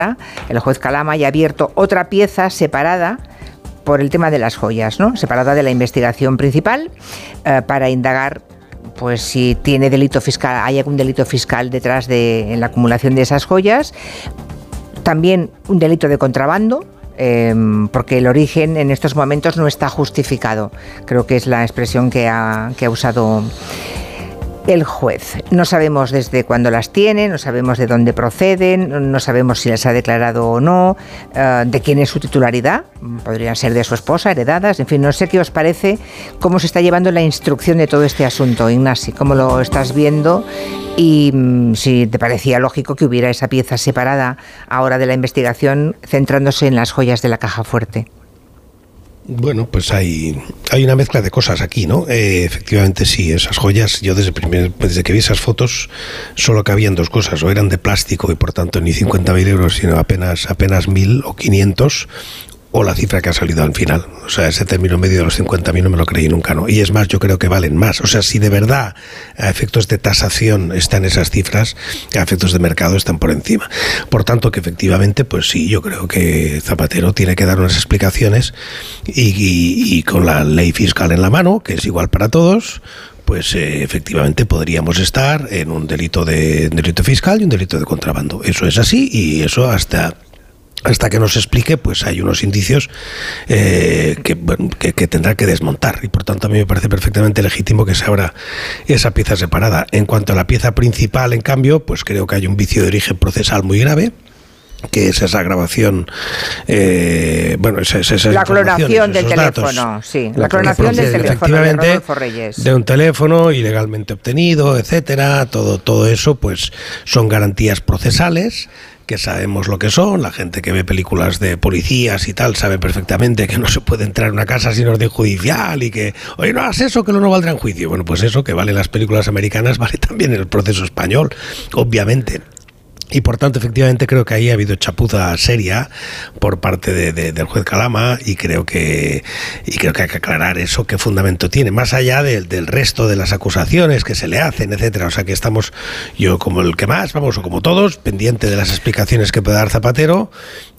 el juez Calama haya abierto otra pieza separada por el tema de las joyas, ¿no? Separada de la investigación principal, para indagar pues si tiene delito fiscal, hay algún delito fiscal detrás de la acumulación de esas joyas, también un delito de contrabando, porque el origen en estos momentos no está justificado. Creo que es la expresión que ha usado el juez. No sabemos desde cuándo las tiene, no sabemos de dónde proceden, no sabemos si las ha declarado o no, de quién es su titularidad, podrían ser de su esposa, heredadas, en fin, no sé qué os parece, cómo se está llevando la instrucción de todo este asunto, Ignasi, cómo lo estás viendo y si te parecía lógico que hubiera esa pieza separada ahora de la investigación centrándose en las joyas de la caja fuerte. Bueno, pues hay una mezcla de cosas aquí, ¿no? Efectivamente, sí, esas joyas, yo desde que vi esas fotos, solo cabían dos cosas, o eran de plástico y por tanto ni 50.000 euros, sino apenas 1.000 o 500, o la cifra que ha salido al final. O sea, ese término medio de los 50.000 no me lo creí nunca, ¿no? Y es más, yo creo que valen más. O sea, si de verdad a efectos de tasación están esas cifras, a efectos de mercado están por encima. Por tanto, que efectivamente, pues sí, yo creo que Zapatero tiene que dar unas explicaciones y con la ley fiscal en la mano, que es igual para todos, pues efectivamente podríamos estar en un delito fiscal y un delito de contrabando. Eso es así y eso hasta que nos explique, pues hay unos indicios que tendrá que desmontar y por tanto a mí me parece perfectamente legítimo que se abra esa pieza separada. En cuanto a la pieza principal, en cambio, pues creo que hay un vicio de origen procesal muy grave, que es esa grabación, la clonación del teléfono, sí, la clonación del teléfono de Rodolfo Reyes, de un teléfono ilegalmente obtenido, etcétera, todo eso, pues son garantías procesales que sabemos lo que son. La gente que ve películas de policías y tal sabe perfectamente que no se puede entrar en una casa sin orden judicial y que, oye, no hagas eso, que no valdrá en juicio. Bueno, pues eso que vale en las películas americanas vale también en el proceso español, obviamente. Y por tanto, efectivamente, creo que ahí ha habido chapuza seria por parte del juez Calama y creo que hay que aclarar eso, qué fundamento tiene, más allá del resto de las acusaciones que se le hacen, etcétera. O sea que estamos, yo como el que más, vamos, o como todos, pendiente de las explicaciones que pueda dar Zapatero,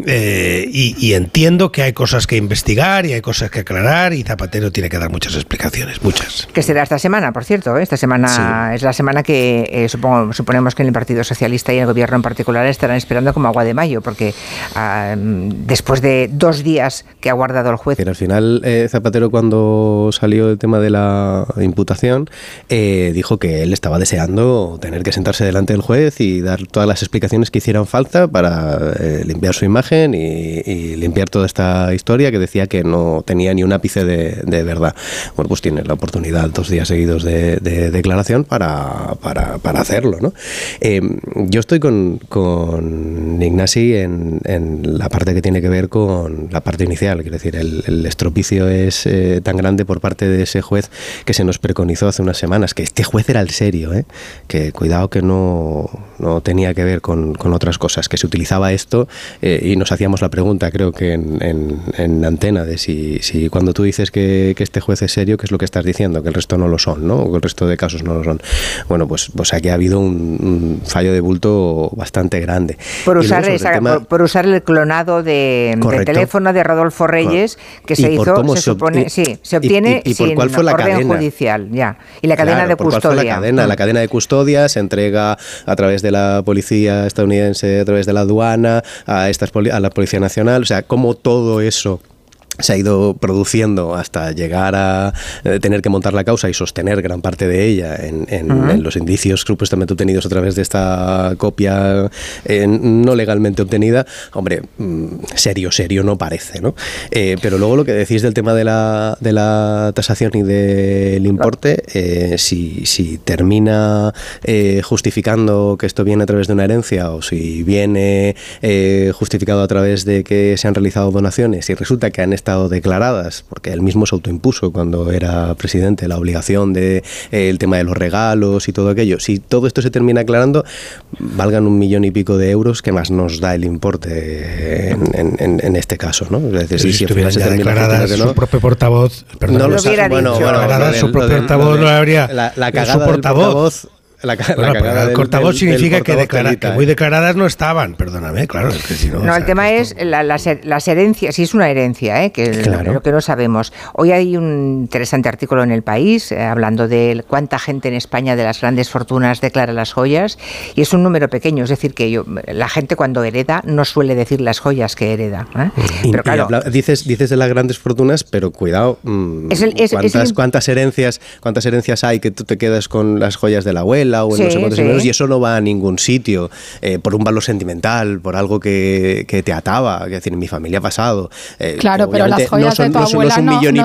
y entiendo que hay cosas que investigar y hay cosas que aclarar y Zapatero tiene que dar muchas explicaciones, muchas. Que será esta semana, por cierto, esta semana sí. Es la semana que suponemos que en el Partido Socialista y en el Gobierno en particular estarán esperando como agua de mayo, porque después de 2 días que ha guardado el juez. Pero al final Zapatero, cuando salió el tema de la imputación, dijo que él estaba deseando tener que sentarse delante del juez y dar todas las explicaciones que hicieran falta para limpiar su imagen y limpiar toda esta historia que decía que no tenía ni un ápice de verdad. Bueno, pues tiene la oportunidad 2 días seguidos de declaración para hacerlo, ¿no? Yo estoy con Ignasi en la parte que tiene que ver con la parte inicial. Quiero decir, el estropicio es tan grande por parte de ese juez que se nos preconizó hace unas semanas, que este juez era el serio, que cuidado que no tenía que ver con otras cosas, que se utilizaba esto y nos hacíamos la pregunta, creo que en antena, de si cuando tú dices que este juez es serio, ¿qué es lo que estás diciendo? Que el resto no lo son, ¿no? O que el resto de casos no lo son. Bueno, pues aquí ha habido un fallo de bulto bastante grande. Por usar el clonado del teléfono de Rodolfo Reyes, que se hizo, se supone, se obtiene sin orden judicial, ya. Y la cadena de custodia. La cadena de custodia se entrega a través de la policía estadounidense, a través de la aduana, a la Policía Nacional, o sea, cómo todo eso se ha ido produciendo hasta llegar a tener que montar la causa y sostener gran parte de ella en los indicios supuestamente obtenidos a través de esta copia no legalmente obtenida. Hombre, serio no parece, ¿no? Pero luego lo que decís del tema de la tasación y del importe, si termina justificando que esto viene a través de una herencia o si viene justificado a través de que se han realizado donaciones y resulta que han estado declaradas, porque él mismo se autoimpuso cuando era presidente la obligación de el tema de los regalos y todo aquello. Si todo esto se termina aclarando, valgan 1 millón y pico de euros, que más nos da el importe en este caso, ¿no? Es decir, si estuvieran ya declaradas su propio portavoz, no lo hubiera dicho. Su propio portavoz no habría. La cagada del portavoz. El cortavoz significa que muy declaradas no estaban, perdóname, claro. Es que si no, no, el tema es las herencias, si es una herencia, lo que no sabemos. Hoy hay un interesante artículo en El País hablando de cuánta gente en España de las grandes fortunas declara las joyas, y es un número pequeño, es decir, que la gente cuando hereda no suele decir las joyas que hereda. Pero claro, dices de las grandes fortunas, pero cuidado, ¿cuántas herencias hay que tú te quedas con las joyas de la abuela o en no sé cuántos euros, y eso no va a ningún sitio por un valor sentimental, por algo que te ataba, es decir, en mi familia ha pasado. Claro, pero las joyas de tu abuela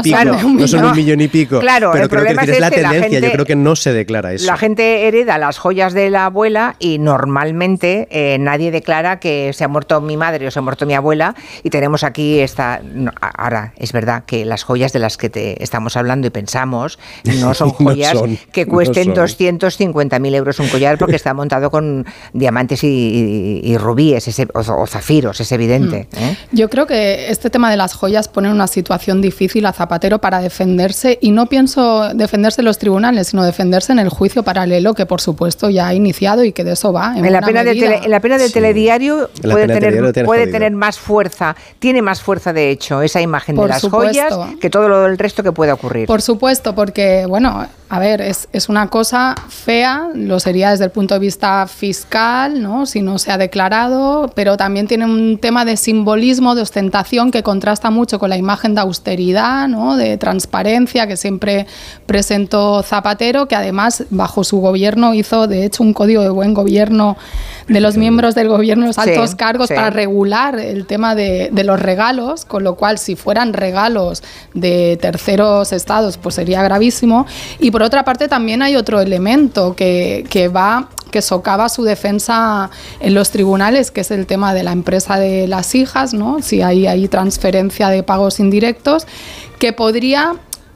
no son un millón y pico. Claro, pero el problema es la tendencia, yo creo que no se declara eso. La gente hereda las joyas de la abuela y normalmente nadie declara que se ha muerto mi madre o se ha muerto mi abuela, y tenemos aquí ahora, es verdad que las joyas de las que estamos hablando y pensamos no son joyas que cuesten 250.000 euros un collar, porque está montado con diamantes y rubíes o zafiros, es evidente. Yo creo que este tema de las joyas pone en una situación difícil a Zapatero para defenderse, y no pienso defenderse en los tribunales, sino defenderse en el juicio paralelo que por supuesto ya ha iniciado y que de eso va. En la pena del telediario puede tener más fuerza, tiene más fuerza de hecho esa imagen de las joyas que todo lo del resto que pueda ocurrir. Por supuesto, porque bueno, a ver, es una cosa fea, lo sería desde el punto de vista fiscal, ¿no? Si no se ha declarado, pero también tiene un tema de simbolismo, de ostentación, que contrasta mucho con la imagen de austeridad, ¿no? De transparencia que siempre presentó Zapatero, que además bajo su gobierno hizo de hecho un código de buen gobierno de los miembros del gobierno, los altos cargos, para regular el tema de los regalos, con lo cual si fueran regalos de terceros estados pues sería gravísimo. Y por otra parte también hay otro elemento que socava su defensa en los tribunales, que es el tema de la empresa de las hijas, ¿no? Si hay transferencia de pagos indirectos, que podría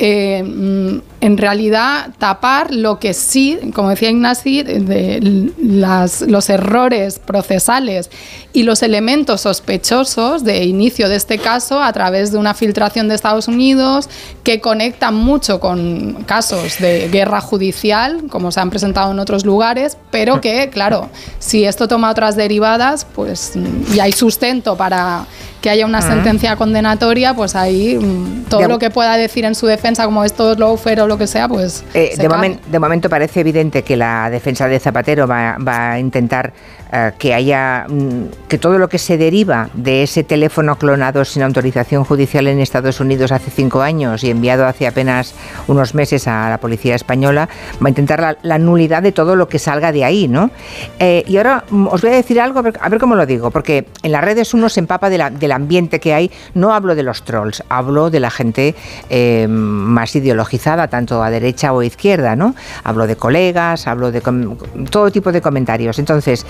en realidad tapar lo que sí, como decía Ignasi, de los errores procesales y los elementos sospechosos de inicio de este caso a través de una filtración de Estados Unidos que conectan mucho con casos de guerra judicial, como se han presentado en otros lugares, pero que, claro, si esto toma otras derivadas, pues y hay sustento para que haya una sentencia condenatoria, pues ahí todo lo que pueda decir en su defensa, como esto es lawfare o lo que sea, pues de momento parece evidente que la defensa de Zapatero va a intentar que haya que todo lo que se deriva de ese teléfono clonado sin autorización judicial en Estados Unidos hace 5 años y enviado hace apenas unos meses a la policía española, va a intentar la nulidad de todo lo que salga de ahí, ¿no? Y ahora os voy a decir algo, a ver cómo lo digo, porque en las redes uno se empapa del ambiente que hay. No hablo de los trolls, hablo de la gente más ideologizada, tanto a derecha o a izquierda, ¿no? Hablo de colegas, hablo de todo tipo de comentarios. Entonces,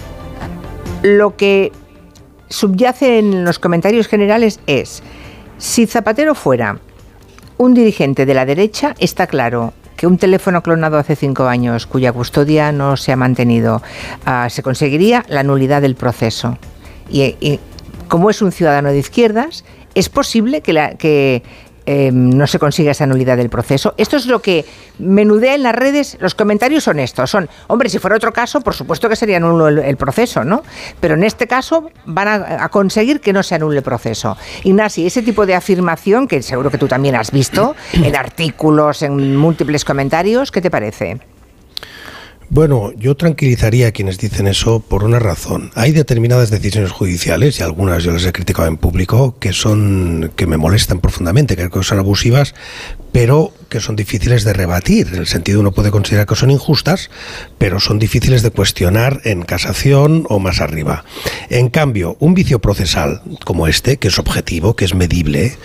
lo que subyace en los comentarios generales es: si Zapatero fuera un dirigente de la derecha, está claro que un teléfono clonado hace 5 años, cuya custodia no se ha mantenido, se conseguiría la nulidad del proceso. Y como es un ciudadano de izquierdas, es posible que no se consiga esa nulidad del proceso. Esto es lo que menudea en las redes. Los comentarios son estos, hombre, si fuera otro caso, por supuesto que sería nulo el proceso, ¿no? Pero en este caso van a conseguir que no se anule el proceso. Ignasi, ese tipo de afirmación, que seguro que tú también has visto en artículos, en múltiples comentarios, ¿qué te parece? Bueno, yo tranquilizaría a quienes dicen eso por una razón. Hay determinadas decisiones judiciales, y algunas yo las he criticado en público, que me molestan profundamente, que son abusivas, pero que son difíciles de rebatir. En el sentido, uno puede considerar que son injustas, pero son difíciles de cuestionar en casación o más arriba. En cambio, un vicio procesal como este, que es objetivo, que es medible,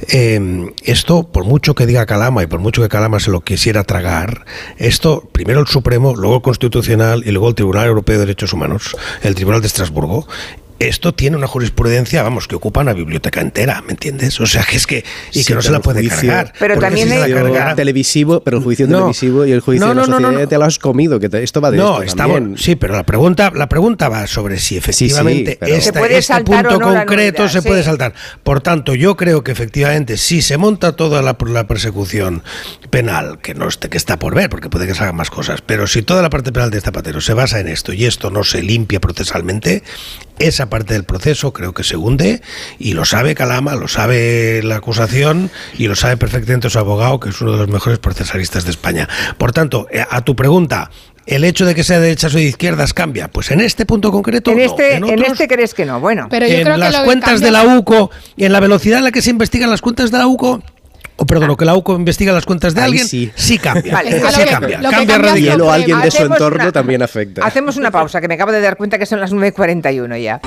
esto, por mucho que diga Calama y por mucho que Calama se lo quisiera tragar, esto, primero el Supremo, luego el Constitucional y luego el Tribunal Europeo de Derechos Humanos, el Tribunal de Estrasburgo, esto tiene una jurisprudencia, vamos, que ocupa una biblioteca entera, ¿me entiendes? O sea, que no se la puede cargar. Pero también el juicio televisivo, pero el juicio televisivo y el juicio de la sociedad te lo has comido, que esto va de esto también. Sí, pero la pregunta va sobre si efectivamente este punto concreto se puede saltar. Por tanto, yo creo que efectivamente si se monta toda la persecución penal, que está por ver, porque puede que se hagan más cosas, pero si toda la parte penal de Zapatero se basa en esto y esto no se limpia procesalmente, esa parte del proceso creo que se hunde, y lo sabe Calama, lo sabe la acusación y lo sabe perfectamente su abogado, que es uno de los mejores procesalistas de España. Por tanto, a tu pregunta, ¿el hecho de que sea de derechas o de izquierdas cambia? Pues en este punto concreto en no. En este crees que no. Bueno, pero yo creo que las cuentas de la UCO, en la velocidad en la que se investigan las cuentas de la UCO, que la UCO investiga las cuentas de alguien, sí cambia. Vale, sí cambia radicalmente. Y a alguien de su entorno también afecta. Hacemos una pausa, que me acabo de dar cuenta que son las 9:41 ya.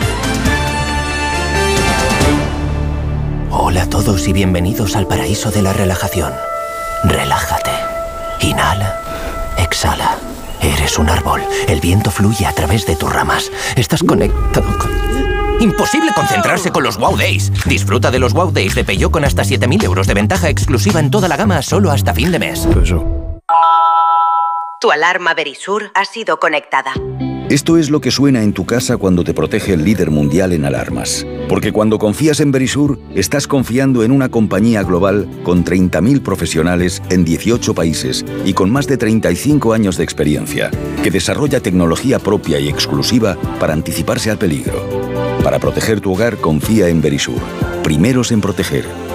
Hola a todos y bienvenidos al paraíso de la relajación. Relájate. Inhala. Exhala. Eres un árbol. El viento fluye a través de tus ramas. Estás conectado con... Imposible concentrarse con los Wow Days. Disfruta de los Wow Days de Peugeot con hasta 7.000 euros de ventaja exclusiva en toda la gama solo hasta fin de mes. Tu alarma Verisur ha sido conectada. Esto es lo que suena en tu casa cuando te protege el líder mundial en alarmas. Porque cuando confías en Verisur, estás confiando en una compañía global con 30.000 profesionales en 18 países y con más de 35 años de experiencia, que desarrolla tecnología propia y exclusiva para anticiparse al peligro. Para proteger tu hogar, confía en Verisur. Primeros en proteger.